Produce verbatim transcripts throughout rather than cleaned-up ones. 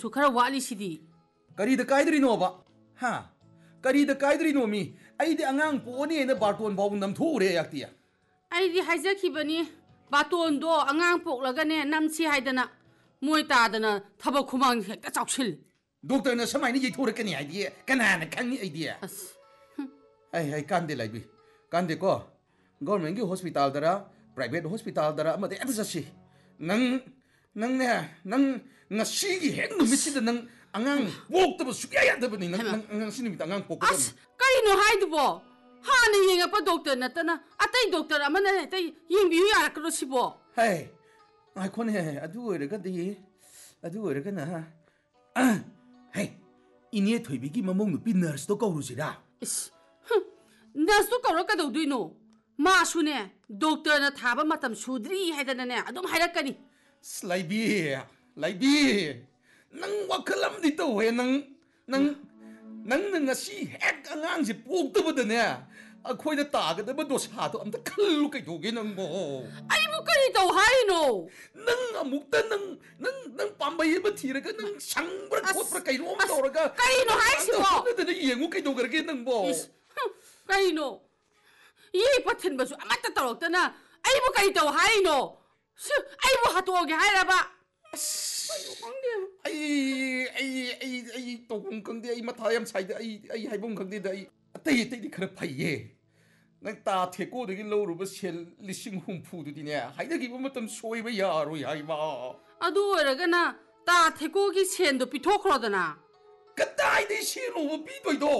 खरा वाली सिदी करी द कायदरी नो बा हा करी the कायदरी no me I they अंगांग pony ने बाटोन बाउ नम थोरे याक्तिया आई दि हाइजा खिबनी बाटोन दो अंगांग पोकलगने नमसी हाइदना मोय तादना थबक खुमांग हेक्ता चाउसिल डॉक्टर ने समाइनी ये थोरे कनी आइडिया कनाना खंगी आइडिया अस आई आई कांदे लाइबी कांदे को गवर्नमेंट की हॉस्पिटल दरा प्राइवेट हॉस्पिटल दरा मदे एत जसी नंग नंग ने नंग ngasi gi hen no misi da nang angang pok ta su ya ya da ni nang nang sini mi angang pok as kai no hai du bo ha ni yenga pa doctor na ta na atai doctor amana ne tai ying bi ya ka ro si bo hey ai kon he adu re ga di adu re ga na hey ini thoi bi gi mamong nu pi nurse to ko ru si da is nurse to ko ro ka do du no ma su ne doctor na tha ba matam sudri hai da ne adum hai ra ka ni slaibi laibi nang wakalam di to he nang nang nang nang ngasi hek angang si pok ta ba da ne akhoi da ta ga da ba do sa to am ta khal kai do ge nang mo ai mu kari to hai no nang amuk ta nang nang nang pambai ba thi ra ga nang sang bra khot bra kai rom to ra ga kai no hai si bo da da yengu kai do ga ge nang bo kai no ye pathin ba su amata to ta na ai mu kai to hai no su ai mu ha to ge hai ra ba ai ai ai ai to kung kang de ai matha yam sai de ai ai hai bung kang de ai tai tai di khara phai ye nang ta the ko de gi lo ru ba sel lising hum phu du di ne hai da gi ba matam soi ba ya ro hai ba adu ra ga na ta the ko gi sen do pi thok ro da na ka dai de si ro bi doi do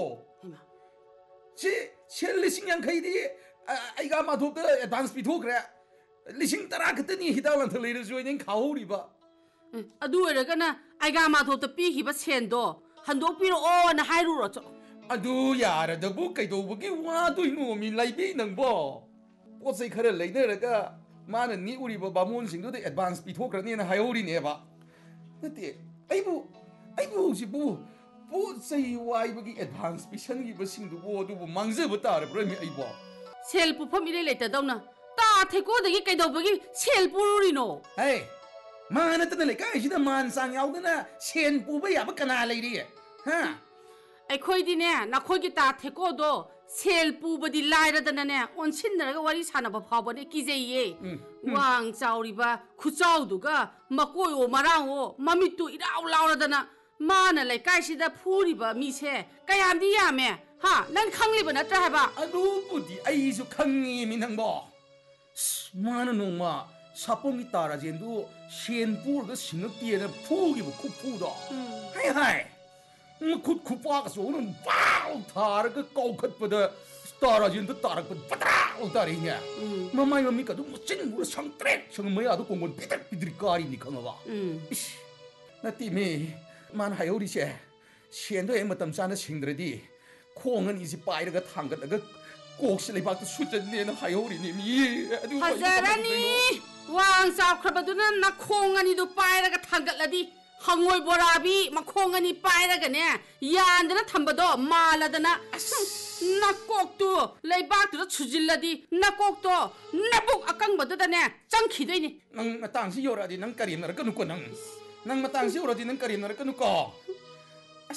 si sel lising yang khai di ai ga ma thok da advance pi thok ra lising tara ka ni hidal lan thale ru joi ning khau ri ba adu ra ga na ai ga ma tho ta pi hi ba sen do han do pi ro o na hai ru ro cho adu yara da bu kai do bu gi wa doi no mi lai bi nang bo po sai khara lai ne ra ga ma na ni uri ba ba mon sing do de advance pi thok ra ni na hai ori ne ba na te ai bu ai bu si bu po sai wai ba gi advance pi san gi ba sing do bo du bu mang ze ba ta ra bro mi ai bo sel pu pham ile le ta dau na ta the ko de gi kai do ba gi sel pu ri no hey mana ta le kai si da man sang yau da na sen pu ba ya ba kana lai ri ha ai khoi di ne na khoi gi ta the ko do sel pu ba di lai ra da na ne on sin na ga wari sana ba pha ba ne ki je ye wang chau ri ba khu chau du ga ma ko yo ma ra ho ma mi tu iraw law ra da na ma na le kai si da phu ri ba mi se ka yam di ya me ha nan khang li ba na tra ba adu pu di ai su khang ni min hang bo mana no ma sapong gi tara jen du sen pu ga sing ti na phu gi bu khu phu do hai hai mu khu khu pa ga so no ba thar ga kau khat pa da tara jen du tara pa patra o tari nya ma mai ma mi ka du chin bu sang trek sang mai adu kong gon pitak pidri kari ni khang ba na ti me man hai ori se sen do e matam sa na sing dra di khong an isi pai ga thang ga ga kok se le ba tu su chen ne na hai ori ni mi adu hazarani wang sao khra ba du na na khong ani du pai ra ga thang ga la di hangoi borabi ma khong ani pai ra ga ne yan da na thamba do ma la da na na kok tu lei ba tu chujil la di na kok to na buk akang ba da ne chang khi dei ni nang matang si yora di nang karim na ka nu ko nang nang matang si yora di nang karim na ka nu ko as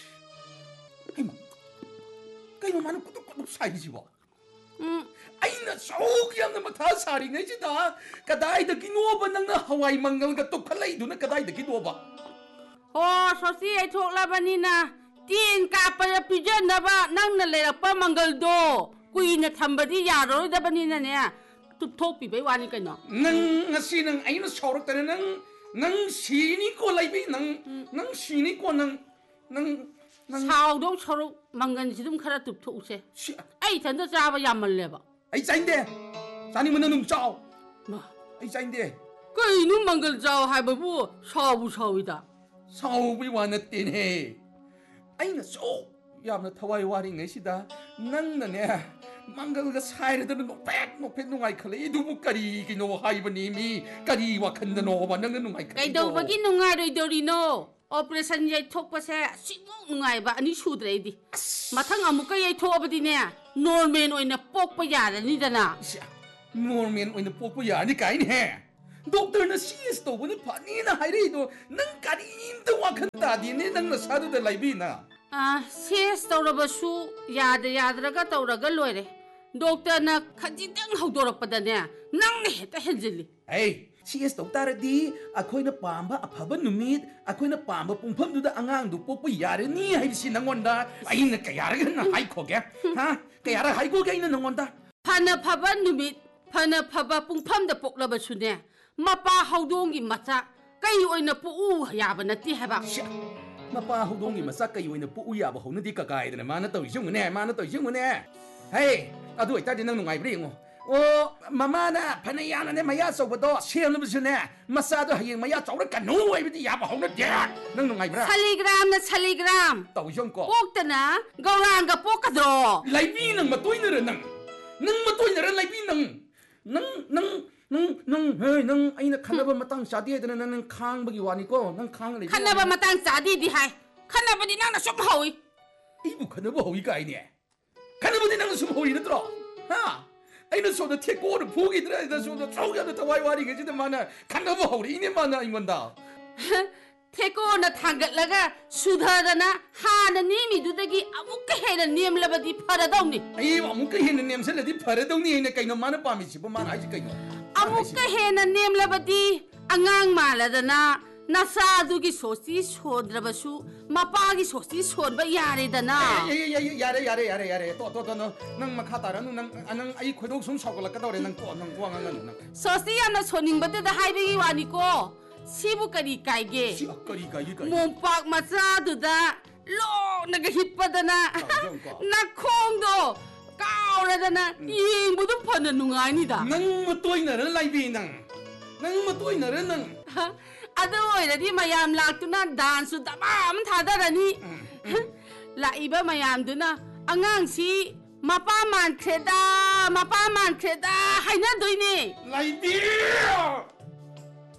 kai ma kai ma manu ko ko sai ji ba ai na so yang na matha sari ngai ji da kadai da ki no ba nang na hawai mangal ga to khalai du na kadai da ki no ba o so si ai thok la ba ni na tin ka pa ya pi jen na ba nang na le pa mangal do kui na tham ba di ya ro da ba ni na ne tu thok pi bai wa ni kai no nang ngasi nang ai na sorak ta nang nang si ni ko lai bi nang nang si ni ko nang nang sao do choro mangan si dum khara tup thok se ai than da cha ba yam mal le ba ai chain de sani mun num chao ma ai chain de kai nu mangal chao hai ba bu sao bu sao ida sao bi wa na tin he ai na so yam na thawai wa ri ngai si da nang na ne mangal ga sai ra da no pet no pet no ngai khale du bu kari ki no hai ba ni mi kari wa khan da no ba nang no ngai kai do ba ki no ngai roi do ri no operation yai thok pa se simu ngai ba ani su dre di mathang amu ka yai thok ba di ne normal oina pok pa ya da ni da na normal oina pok pa ya ni kai ni he doctor na cs tawbuna phani na hairi do nang karimta wakhan tadi ne nang nasadu da laibi na ah cs tawrabasu yada yadraga tawraga loire doctor na khajidang hawdorappada ne nang ne heta henjili hey cs doctor di akhoi na pamba aphaba numit akhoi na pamba pungpham du da angang du pokpa yare ni hai si nangonda ai na kayara na hai khoge ha kayara hai ko ge na nangonda phana phaba numit phana phaba pungpham da poklabasu ne mapa hawdongi macha kai oina pu u yaba nati haba mapa hawdongi macha kai oina pu u yaba hawna di ka kai da ma na tawi jung ne ma na tawi jung ne hey adu ai ta di nang nungai bring o mama na phana ya na ne maya so bodo sem lu ne masa do hayeng maya chaw ra kanu ai bi yaba hawna de nang nungai bra saligram na saligram tawi jung ko pokta na gaurang ga pokadro laibi nang matoi na nang nang matoi na laibi nang nang nang nang nang hey nang aina khanaba matang chadi dana nang khang bagi wani ko nang khang le khanaba matang chadi di hai khanaba di nang na sum hawi ibu khanaba hawi kai ne khanaba di nang sum hawi natro ha aina so da theko da phugi dra da so da chauga da tawai wari ge jida mana khanaba hawi ine mana ingonda theko na thangat laga sudharana hana nimi dudagi amukka hena nemlabadi faradawni ai amukka hena nemsaladi faradawni ine kaino mana pami si mana ai kaino amukka hena nemlabadi angang maladana nasa adugi sosti sodrabasu mapagi sosti sodba yare dana yare yare yare yare to to to nang makha taranu nang anang ai khodok sum sakolak kadore nang ko nang ko ngang nang sosti yana soningbade da haibegi wani ko sibu kari kaige si kari kaige kai mompak macha duda lo naga hippadana nakhongdo kaurada yengbudu phana nungai ni da nang matoina ran laibi nang nang matoina ran nang ado oiradi mayam laktuna dance damam thadarani laiba mayam duna angang si mapa man kheda mapa man kheda haina doine laibi